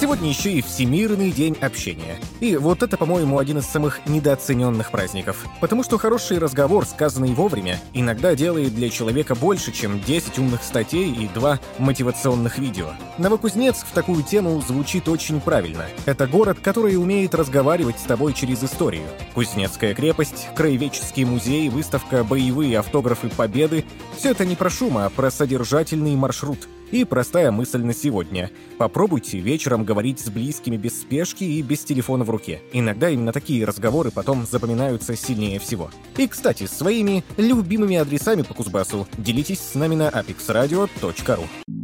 Сегодня еще и Всемирный день общения. И вот это, по-моему, один из самых недооцененных праздников. Потому что хороший разговор, сказанный вовремя, иногда делает для человека больше, чем 10 умных статей и 2 мотивационных видео. Новокузнецк в такую тему звучит очень правильно. Это город, который умеет разговаривать с тобой через историю. Кузнецкая крепость, краеведческий музей, выставка «Боевые автографы Победы» — все это не про шум, а про содержательный маршрут. И простая мысль на сегодня. Попробуйте вечером говорить с близкими без спешки и без телефона в руке. Иногда именно такие разговоры потом запоминаются сильнее всего. И, кстати, своими любимыми адресами по Кузбассу делитесь с нами на apexradio.ru.